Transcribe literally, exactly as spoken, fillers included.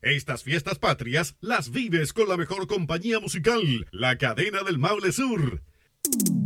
Estas fiestas patrias las vives con la mejor compañía musical, la cadena del Maule Sur.